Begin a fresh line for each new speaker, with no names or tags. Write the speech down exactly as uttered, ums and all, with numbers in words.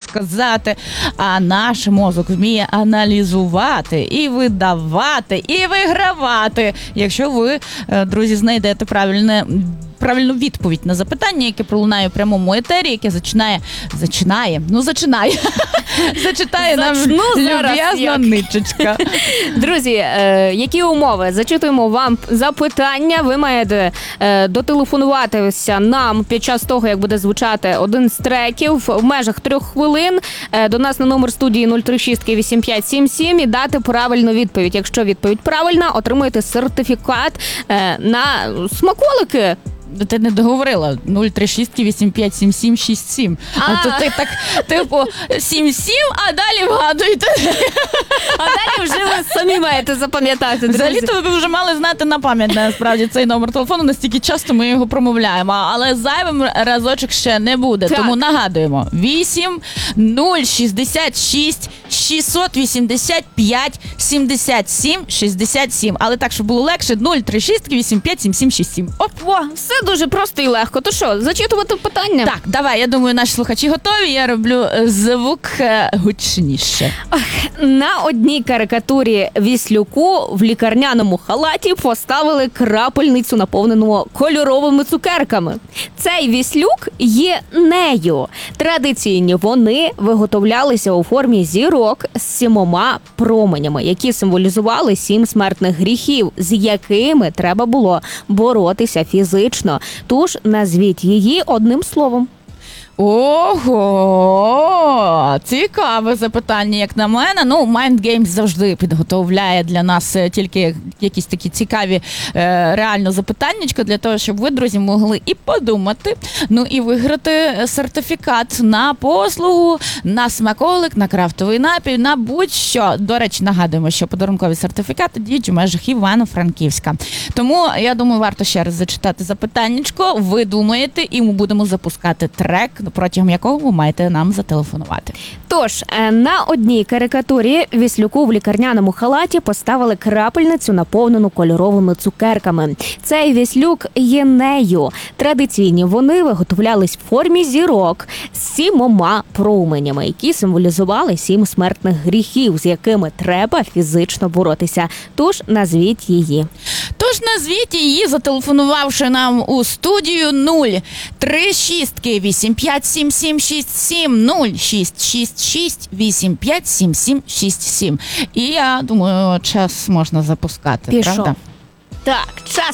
сказати. А наш мозок вміє аналізувати і видавати, і вигравати. Якщо ви, друзі, знайдете правильне правильну відповідь на запитання, яке пролунає у прямому етері, яке зачинає, зачинає, ну зачинає, зачитає нам люб'язна ничечка.
Друзі, е, які умови? Зачитуємо вам запитання. Ви маєте е, дотелефонуватися нам під час того, як буде звучати один з треків в межах трьох хвилин е, до нас на номер студії нуль три шість вісім п'ять сім сім і дати правильну відповідь. Якщо відповідь правильна, отримуєте сертифікат е, на смаколики.
Ти не договорила. нуль три шість вісім п'ять сім сім шість сім. А, а то ти так, типу, сім сім, а далі вгадуєте.
А далі вже ви самі маєте запам'ятати, друзі.
Взагалі-то ви вже мали знати на пам'ять, насправді, цей номер телефону, настільки часто ми його промовляємо. Але зайвим разочок ще не буде. Так. Тому нагадуємо. вісім нуль шістдесят шість шістсот вісімдесят п'ять сімдесят сім шістдесят сім. Але так, щоб було легше, нуль три шість вісім п'ять сім сім шість сім. Оп!
О, все дуже просто і легко. То що, зачитувати питання?
Так, давай, я думаю, наші слухачі готові. Я роблю звук гучніше.
Ох, на одній карикатурі Віслюку в лікарняному халаті поставили крапельницю, наповнену кольоровими цукерками. Цей Віслюк є нею. Традиційні вони виготовлялися у формі зірок з сімома променями, які символізували сім смертних гріхів, з якими треба було боротися фізично. Тож назвіть її одним словом.
Ого! Цікаве запитання, як на мене. Ну, Mind Games завжди підготовляє для нас тільки якісь такі цікаві е, реально запитаннячка для того, щоб ви, друзі, могли і подумати, ну і виграти сертифікат на послугу, на смаколик, на крафтовий напій, на будь-що. До речі, нагадуємо, що подарункові сертифікати діють у межах Івано-Франківська. Тому, я думаю, варто ще раз зачитати запитаннячко, ви думаєте, і ми будемо запускати трек, протягом якого ви маєте нам зателефонувати.
Тож, на одній карикатурі Віслюку в лікарняному халаті поставили крапельницю, наповнену кольоровими цукерками. Цей Віслюк є нею. Традиційні вони виготовлялись в формі зірок з сімома променями, які символізували сім смертних гріхів, з якими треба фізично боротися. Тож, назвіть її.
Тож назвіть її, зателефонувавши нам у студію нуль три шість вісім п'ять сім сім шість сім нуль шість шість шість вісім п'ять сім сім шість сім. І я думаю, час можна запускати,
Пішов.
правда?
Так, час